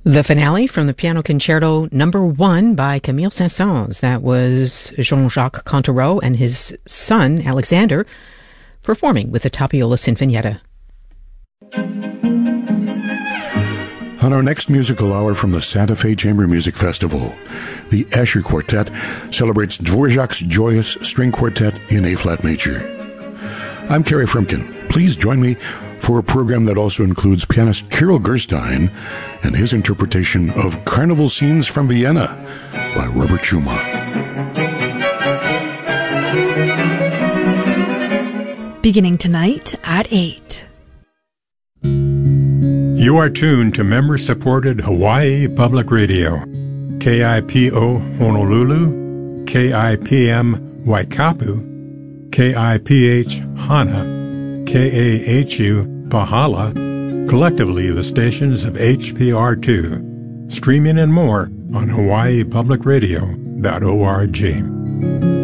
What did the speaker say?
The finale from the Piano Concerto No. 1 by Camille Saint-Saëns. That was Jean-Jacques Cantereau and his son, Alexander, performing with the Tapiola Sinfonietta. On our next musical hour from the Santa Fe Chamber Music Festival, the Escher Quartet celebrates Dvorak's joyous string quartet in A-flat major. I'm Kerry Frumkin. Please join me for a program that also includes pianist Kirill Gerstein and his interpretation of Carnival Scenes from Vienna by Robert Schumann. Beginning tonight at 8. You are tuned to member-supported Hawaii Public Radio, KIPO Honolulu, KIPM Waikapu, KIPH Hana, KAHU Pahala, collectively the stations of HPR2, streaming and more on hawaiipublicradio.org.